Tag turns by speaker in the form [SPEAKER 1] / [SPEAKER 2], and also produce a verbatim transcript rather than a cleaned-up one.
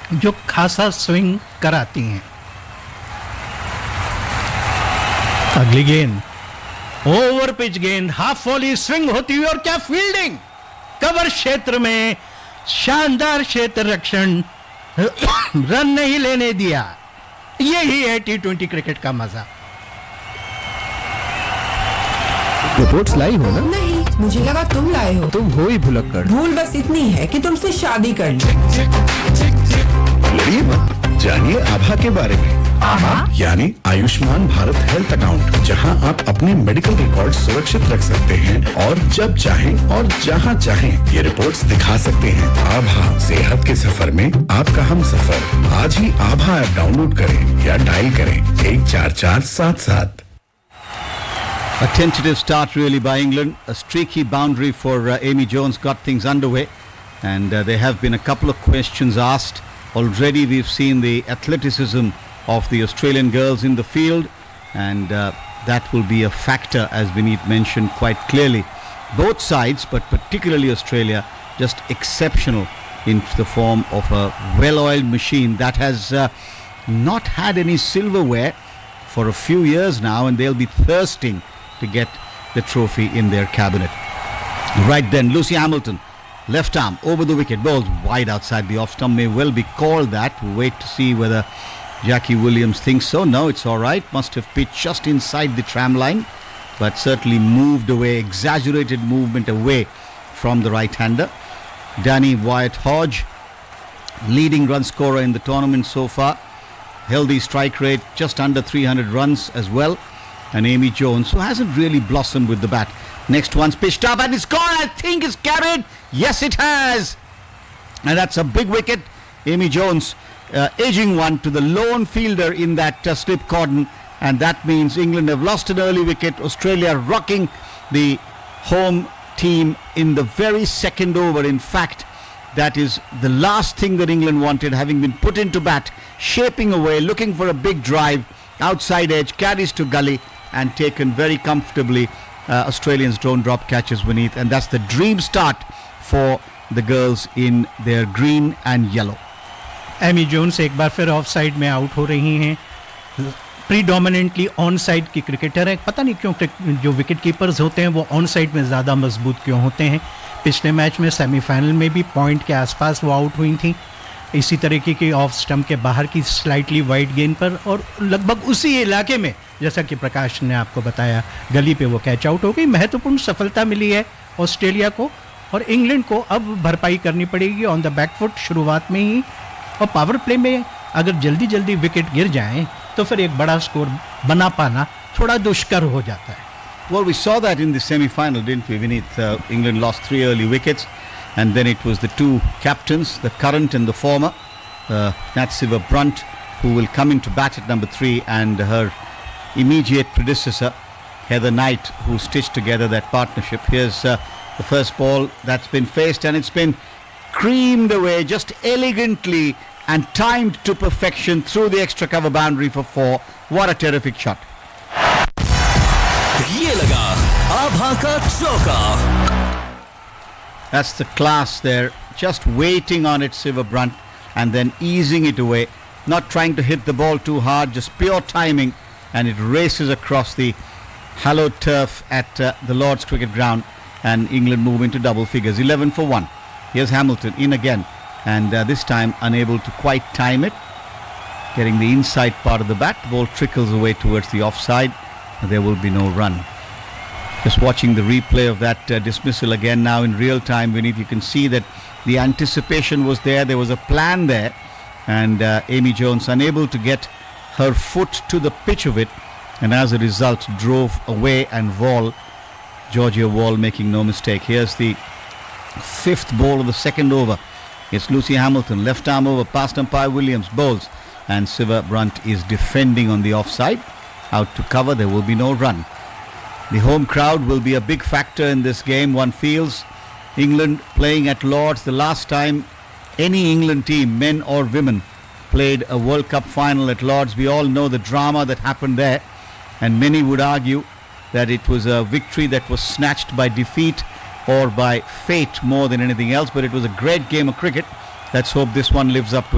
[SPEAKER 1] जो खासा स्विंग कराती हैं। अगली गेंद ओवर पिच गेंद, हाफ वॉली स्विंग होती हुई और क्या फील्डिंग, कवर क्षेत्र में शानदार क्षेत्र रक्षण, रन नहीं लेने दिया। यही है टी ट्वेंटी क्रिकेट का मजा।
[SPEAKER 2] रिपोर्ट्स लाई हो ना?
[SPEAKER 3] नहीं, मुझे लगा तुम लाए हो।
[SPEAKER 2] तुम हो ही भुलक्कड़।
[SPEAKER 3] भूल बस इतनी है कि तुमसे शादी कर ली।
[SPEAKER 4] लड़िए मत, जानिए आभा के बारे में। आभा यानी आयुष्मान भारत हेल्थ अकाउंट, जहां आप अपने मेडिकल रिकॉर्ड सुरक्षित रख सकते हैं और जब चाहें और जहां चाहें ये रिपोर्ट्स दिखा सकते हैं। आभा, सेहत के सफर में आपका हम सफर। आज ही आभा ऐप डाउनलोड करें या डायल करें एक चार चार सात सात।
[SPEAKER 5] A tentative start really by England. A streaky boundary for uh, Amy Jones got things underway, and uh, there have been a couple of questions asked. Already we've seen the athleticism of the Australian girls in the field, and uh, that will be a factor, as Vineet mentioned quite clearly. Both sides, but particularly Australia, just exceptional in the form of a well-oiled machine that has uh, not had any silverware for a few years now, and they'll be thirsting to get the trophy in their cabinet. Right then, Lucy Hamilton, left arm over the wicket, bowls wide outside the off stump, may well be called that. We'll wait to see whether Jackie Williams thinks so. No, it's all right. Must have pitched just inside the tram line, but certainly moved away, exaggerated movement away from the right-hander. Danny Wyatt Hodge, leading run scorer in the tournament so far, healthy strike rate, just under three hundred runs as well. And Amy Jones, who hasn't really blossomed with the bat. Next one's pitched up and it's gone. I think it's carried. Yes, it has. And that's a big wicket. Amy Jones uh, edging one to the lone fielder in that uh, slip cordon. And that means England have lost an early wicket. Australia rocking the home team in the very second over. In fact, that is the last thing that England wanted, having been put into bat, shaping away, looking for a big drive. Outside edge, carries to gully, and taken very comfortably. Uh, Australians don't drop catches beneath, and that's the dream start for the girls in their green and yellow.
[SPEAKER 1] Amy Jones एक बार फिर of side में out हो रही हैं। Predominantly on side की cricketer है। पता नहीं क्यों जो विकेट कीपर्स होते हैं वो ऑन साइड में ज़्यादा मजबूत क्यों होते हैं। पिछले मैच में सेमीफाइनल में भी पॉइंट के आसपास वो आउट हुई थी, इसी तरीके की ऑफ स्टंप के बाहर की स्लाइटली वाइड गेंद पर, और लगभग उसी इलाके में जैसा कि प्रकाश ने आपको बताया गली पे वो कैच आउट हो गई। महत्वपूर्ण सफलता मिली है ऑस्ट्रेलिया को, और इंग्लैंड को अब भरपाई करनी पड़ेगी ऑन द बैकफुट शुरुआत में ही, और पावर प्ले में अगर जल्दी जल्दी विकेट गिर जाएं तो फिर एक बड़ा स्कोर बना पाना थोड़ा दुष्कर हो जाता है।
[SPEAKER 5] Well, we saw that in the semi-final, didn't we, Vineet? Uh, England lost three early wickets, and then it was the two captains, the current and the former, uh, Nat Siva Brunt, who will come into bat at number three, and her immediate predecessor, Heather Knight, who stitched together that partnership. Here's uh, the first ball that's been faced, and it's been creamed away just elegantly and timed to perfection through the extra cover boundary for four. What a terrific shot.
[SPEAKER 6] ये लगा आभा का चौका।
[SPEAKER 5] That's the class there, just waiting on it, Siva Brunt, and then easing it away, not trying to hit the ball too hard, just pure timing, and it races across the hallowed turf at uh, the Lord's Cricket Ground, and England move into double figures, eleven for one. Here's Hamilton in again, and uh, this time unable to quite time it, getting the inside part of the bat. The ball trickles away towards the offside. There will be no run. Just watching the replay of that uh, dismissal again now in real time, Vineet, you can see that the anticipation was there. There was a plan there, and uh, Amy Jones unable to get her foot to the pitch of it, and as a result drove away, and Wall, Georgia Wall, making no mistake. Here's the fifth ball of the second over. It's Lucy Hamilton, left arm over, past umpire Williams, bowls, and Siva Brunt is defending on the offside. Out to cover, there will be no run. The home crowd will be a big factor in this game, one feels. England playing at Lord's, the last time any England team, men or women, played a World Cup final at Lord's. We all know the drama that happened there, and many would argue that it was a victory that was snatched by defeat or by fate more than anything else, but it was a great game of cricket. Let's hope this one lives up to